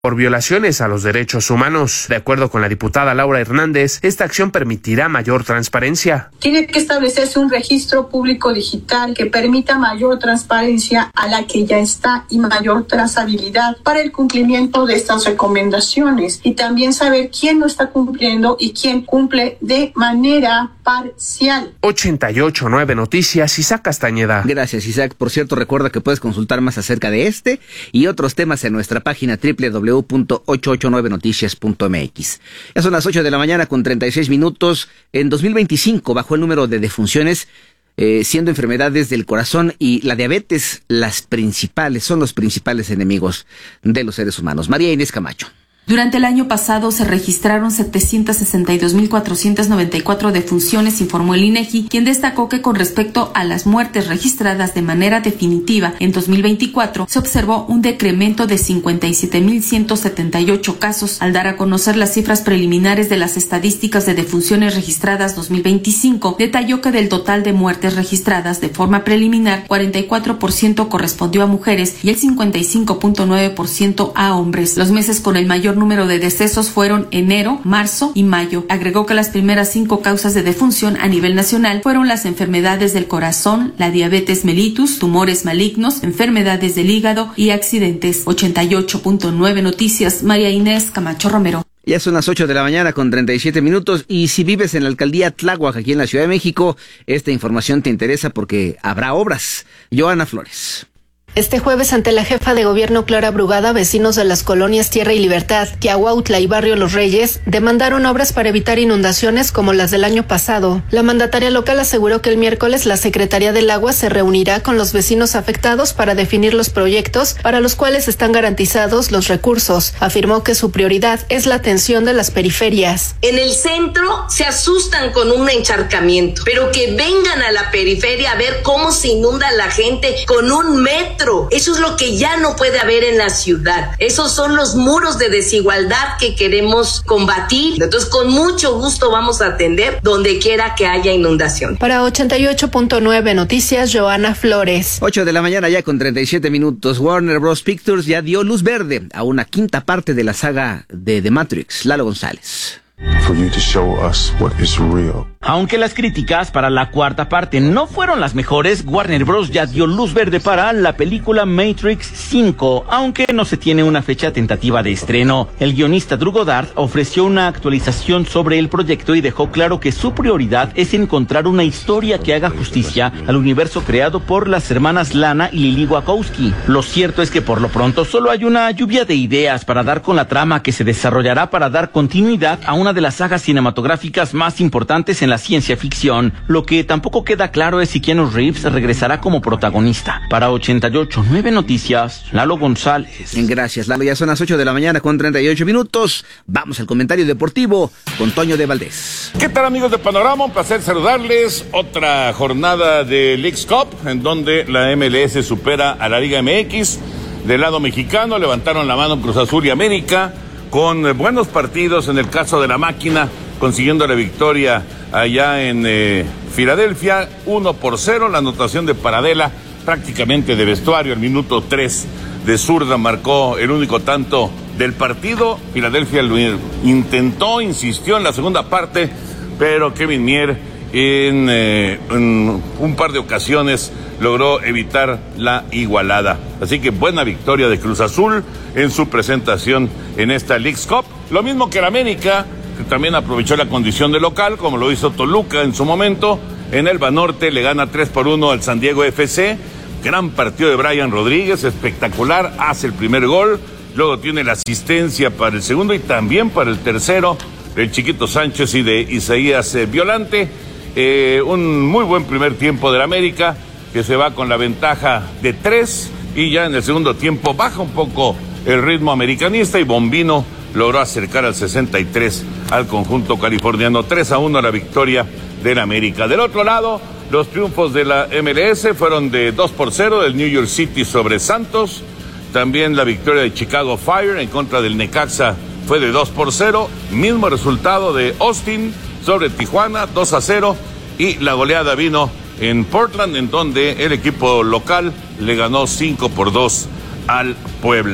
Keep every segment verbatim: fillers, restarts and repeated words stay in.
por violaciones a los derechos humanos. De acuerdo con la diputada Laura Hernández, esta acción permitirá mayor transparencia. Tiene que establecerse un registro público digital que permita mayor transparencia a la que ya está y mayor trazabilidad para el cumplimiento de estas recomendaciones, y también saber quién no está cumpliendo y quién cumple de manera parcial. ochenta y ocho punto nueve Noticias, Isaac Castañeda. Gracias, Isaac. Por cierto, recuerda que puedes consultar más acerca de este y otros temas en nuestra página doble u doble u doble u punto ochocientos ochenta y nueve noticias punto m x. Ya son las ocho de la mañana con treinta y seis minutos. En dos mil veinticinco bajó el número de defunciones, eh, siendo enfermedades del corazón y la diabetes las principales, son los principales enemigos de los seres humanos. María Inés Camacho. Durante el año pasado se registraron setecientos sesenta y dos mil cuatrocientas noventa y cuatro defunciones, informó el INEGI, quien destacó que con respecto a las muertes registradas de manera definitiva en dos mil veinticuatro se observó un decremento de cincuenta y siete mil ciento setenta y ocho casos. Al dar a conocer las cifras preliminares de las estadísticas de defunciones registradas dos mil veinticinco, detalló que del total de muertes registradas de forma preliminar, cuarenta y cuatro por ciento correspondió a mujeres y el cincuenta y cinco punto nueve por ciento a hombres. Los meses con el mayor número de decesos fueron enero, marzo y mayo. Agregó que las primeras cinco causas de defunción a nivel nacional fueron las enfermedades del corazón, la diabetes mellitus, tumores malignos, enfermedades del hígado y accidentes. ochenta y ocho punto nueve Noticias, María Inés Camacho Romero. Ya son las ocho de la mañana con treinta y siete minutos, y si vives en la alcaldía Tláhuac, aquí en la Ciudad de México, esta información te interesa porque habrá obras. Joana Flores. Este jueves, ante la jefa de gobierno Clara Brugada, vecinos de las colonias Tierra y Libertad, Tiahuautla y Barrio Los Reyes demandaron obras para evitar inundaciones como las del año pasado. La mandataria local aseguró que el miércoles la Secretaría del Agua se reunirá con los vecinos afectados para definir los proyectos para los cuales están garantizados los recursos. Afirmó que su prioridad es la atención de las periferias. En el centro se asustan con un encharcamiento, pero que vengan a la periferia a ver cómo se inunda la gente con un metro. Eso es lo que ya no puede haber en la ciudad. Esos son los muros de desigualdad que queremos combatir. Entonces, con mucho gusto vamos a atender donde quiera que haya inundación. Para ochenta y ocho punto nueve Noticias, Joana Flores. ocho de la mañana ya con treinta y siete minutos. Warner Bros. Pictures ya dio luz verde a una quinta parte de la saga de The Matrix. Lalo González. For you to show us what is real. Aunque las críticas para la cuarta parte no fueron las mejores, Warner Bros. Ya dio luz verde para la película Matrix cinco, aunque no se tiene una fecha tentativa de estreno. El guionista Drew Goddard ofreció una actualización sobre el proyecto y dejó claro que su prioridad es encontrar una historia que haga justicia al universo creado por las hermanas Lana y Lily Wachowski. Lo cierto es que por lo pronto solo hay una lluvia de ideas para dar con la trama que se desarrollará para dar continuidad a una de las sagas cinematográficas más importantes en la ciencia ficción. Lo que tampoco queda claro es si Keanu Reeves regresará como protagonista. Para ochenta y ocho punto nueve Noticias, Lalo González. Gracias, Lalo. Ya son las ocho de la mañana con treinta y ocho minutos. Vamos al comentario deportivo con Toño de Valdés. ¿Qué tal, amigos de Panorama? Un placer saludarles. Otra jornada de Leagues Cup en donde la M L S supera a la Liga M X. Del lado mexicano levantaron la mano Cruz Azul y América con buenos partidos. En el caso de la Máquina, consiguiendo la victoria allá en eh, Filadelfia, uno por cero, la anotación de Paradela, prácticamente de vestuario, al minuto tres de zurda marcó el único tanto del partido. Filadelfia lo intentó, insistió en la segunda parte, pero Kevin Mier en, eh, en un par de ocasiones logró evitar la igualada. Así que buena victoria de Cruz Azul en su presentación en esta Leagues Cup. Lo mismo que el América, que también aprovechó la condición de local, como lo hizo Toluca en su momento. En el Banorte le gana tres por uno al San Diego F C. Gran partido de Brian Rodríguez, espectacular, hace el primer gol. Luego tiene la asistencia para el segundo y también para el tercero del Chiquito Sánchez y de Isaías eh, Violante. Eh, un muy buen primer tiempo del América, que se va con la ventaja de tres, y ya en el segundo tiempo baja un poco el ritmo americanista y Bombino logró acercar al sesenta y tres al conjunto californiano. tres a uno la victoria del América. Del otro lado, los triunfos de la M L S fueron de dos por cero del New York City sobre Santos. También la victoria de Chicago Fire en contra del Necaxa fue de dos por cero. Mismo resultado de Austin sobre Tijuana, dos a cero. Y la goleada vino en Portland, en donde el equipo local le ganó cinco por dos al Puebla.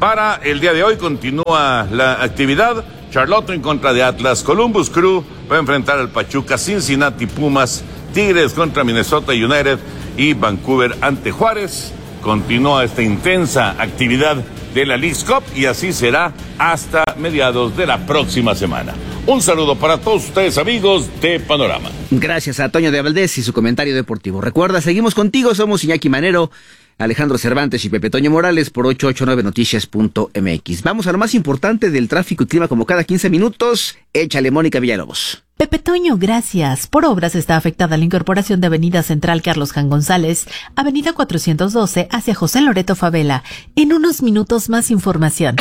Para el día de hoy continúa la actividad. Charlotte en contra de Atlas, Columbus Crew va a enfrentar al Pachuca, Cincinnati Pumas, Tigres contra Minnesota United y Vancouver ante Juárez. Continúa esta intensa actividad de la Leagues Cup y así será hasta mediados de la próxima semana. Un saludo para todos ustedes, amigos de Panorama. Gracias a Toño de Valdés y su comentario deportivo. Recuerda, seguimos contigo, somos Iñaki Manero, Alejandro Cervantes y Pepe Toño Morales por ocho ocho nueve noticias punto m x. Vamos a lo más importante del tráfico y clima como cada quince minutos. Échale, Mónica Villalobos. Pepe Toño, gracias. Por obras está afectada la incorporación de Avenida Central Carlos Jan González, Avenida cuatrocientos doce hacia José Loreto Favela. En unos minutos más información.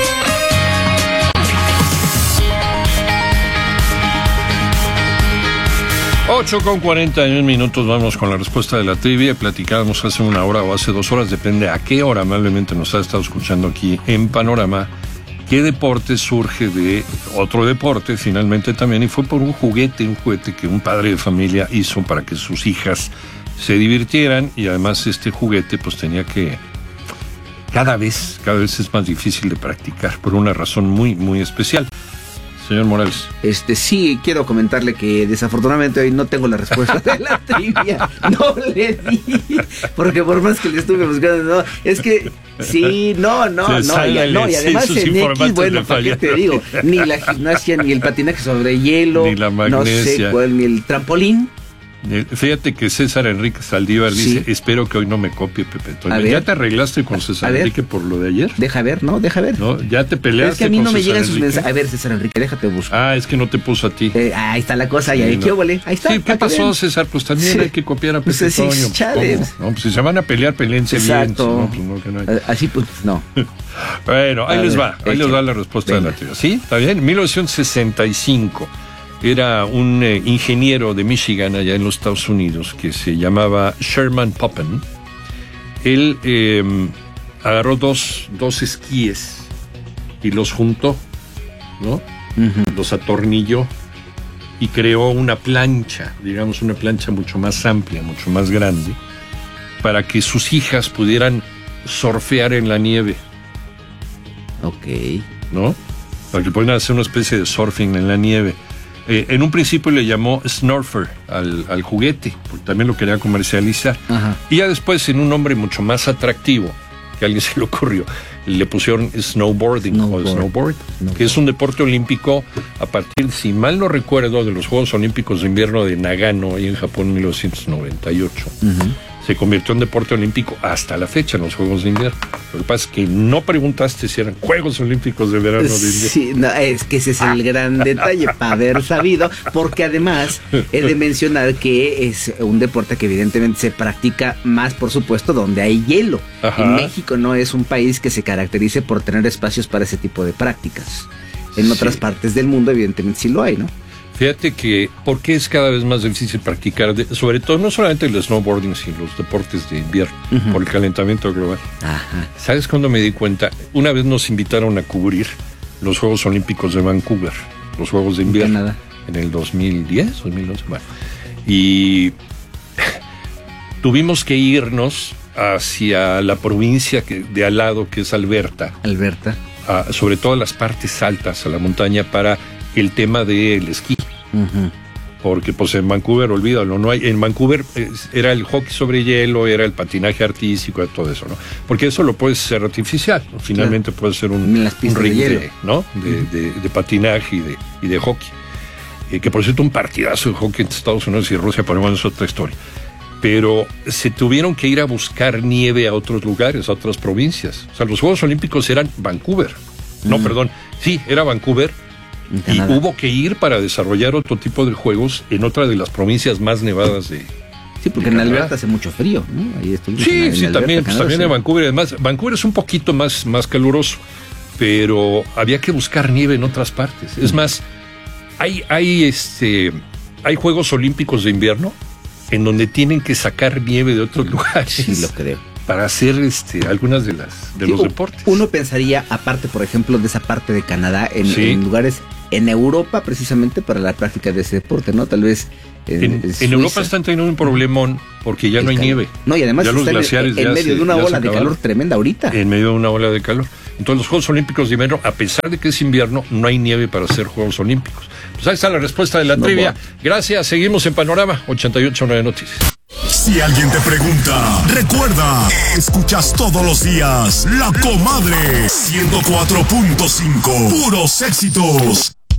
ocho con cuarenta y un minutos, vamos con la respuesta de la trivia. Platicábamos hace una hora o hace dos horas, depende a qué hora amablemente nos ha estado escuchando aquí en Panorama, qué deporte surge de otro deporte finalmente también, y fue por un juguete, un juguete que un padre de familia hizo para que sus hijas se divirtieran, y además este juguete pues tenía que, cada vez, cada vez es más difícil de practicar por una razón muy, muy especial. Señor Morales. Este, sí, quiero comentarle que desafortunadamente hoy no tengo la respuesta de la trivia. No le di. Porque por más que le estuve buscando, no. Es que, sí, no, no, no. Y, no, y además en X, bueno, ¿para qué te digo? Ni la gimnasia, ni el patinaje sobre hielo. Ni la magnesia. No sé cuál, ni el trampolín. Fíjate que César Enrique Saldívar sí dice, espero que hoy no me copie Pepe Toño. ¿Ya te arreglaste con César Enrique por lo de ayer? Deja ver, no, deja ver. No, ya te peleaste. Es que a mí no con me César llegan sus Enrique. mensajes. A ver, César Enrique, déjate buscar. Ah, es que no te puso a ti. Eh, ahí está la cosa, sí, y ahí, no. ¿qué óvole? Ahí está. Sí, ¿qué pasó, César? Pues también sí. Hay que copiar a Pepe pues, Toño. Sí, pues, no, pues si se van a pelear, peleense bien. No, pues, no, que no hay. Así pues, no. Bueno, ahí a les ver, va. Ahí eche. les va la respuesta Venga. de la trivia. ¿Sí? ¿Está bien? En mil novecientos sesenta y cinco era un eh, ingeniero de Michigan, allá en los Estados Unidos, que se llamaba Sherman Poppen. Él eh, agarró dos, dos esquíes y los juntó, ¿no? Uh-huh. Los atornilló y creó una plancha, digamos una plancha mucho más amplia, mucho más grande, para que sus hijas pudieran surfear en la nieve. Ok. ¿No? Para que pudieran hacer una especie de surfing en la nieve. Eh, en un principio le llamó Snurfer al, al juguete, porque también lo quería comercializar. Ajá. Y ya después, en un nombre mucho más atractivo, que a alguien se le ocurrió, le pusieron snowboarding, snowboard. o snowboard, snowboard, que es un deporte olímpico a partir, si mal no recuerdo, de los Juegos Olímpicos de Invierno de Nagano, ahí en Japón, en mil novecientos noventa y ocho. Uh-huh. Se convirtió en deporte olímpico hasta la fecha en los Juegos de Invierno. Lo que pasa es que no preguntaste si eran Juegos Olímpicos de Verano o de Invierno. Sí, no, es que ese es el gran detalle, para haber sabido, porque además he de mencionar que es un deporte que evidentemente se practica más, por supuesto, donde hay hielo. Ajá. Y México no es un país que se caracterice por tener espacios para ese tipo de prácticas. En sí. otras partes del mundo, evidentemente, sí lo hay, ¿no? Fíjate que, ¿por qué es cada vez más difícil practicar? De, sobre todo, no solamente el snowboarding, sino los deportes de invierno, uh-huh. por el calentamiento global. Ajá. ¿Sabes cuándo me di cuenta? Una vez nos invitaron a cubrir los Juegos Olímpicos de Vancouver, los Juegos de invierno. Canadá. En el dos mil diez, dos mil once, bueno. Y tuvimos que irnos hacia la provincia que, de al lado, que es Alberta. Alberta. A, sobre todo las partes altas, a la montaña, para el tema del esquí. Uh-huh. Porque pues en Vancouver, olvídalo, no hay, en Vancouver eh, era el hockey sobre hielo, era el patinaje artístico, todo eso, ¿no? Porque eso lo puedes hacer artificial, ¿no? Finalmente claro. puede ser un, un ring de, de, ¿no? de, uh-huh. de, de patinaje y de, y de hockey. Eh, que por cierto, un partidazo de hockey entre Estados Unidos y Rusia, pero bueno, es otra historia. Pero se tuvieron que ir a buscar nieve a otros lugares, a otras provincias. O sea, los Juegos Olímpicos eran Vancouver. Uh-huh. No, perdón, sí, era Vancouver. Y hubo que ir para desarrollar otro tipo de juegos en otra de las provincias más nevadas de... Sí, porque en Alberta hace mucho frío, ¿no? Ahí sí, en, sí, en Alberta, también, pues, también en Vancouver. Además, Vancouver es un poquito más, más caluroso, pero había que buscar nieve en otras partes. Es más, hay, hay, este, hay Juegos Olímpicos de invierno en donde tienen que sacar nieve de otros lugares. Sí, lo creo. Para hacer este, algunas de las de sí, los deportes. Uno pensaría, aparte, por ejemplo, de esa parte de Canadá, en, sí. en lugares en Europa, precisamente para la práctica de ese deporte, ¿no? Tal vez En, en, en Europa están teniendo un problemón porque ya el no hay cal... nieve. No, y además ya los glaciares en, en medio se, de una ola de calor tremenda ahorita. En medio de una ola de calor. Entonces los Juegos Olímpicos de invierno, a pesar de que es invierno, no hay nieve para hacer Juegos Olímpicos. Pues ahí está la respuesta de la no, trivia. Bueno. Gracias, seguimos en Panorama ochenta y ocho punto nueve Noticias. Si alguien te pregunta, recuerda, escuchas todos los días La Comadre ciento cuatro punto cinco, puros éxitos.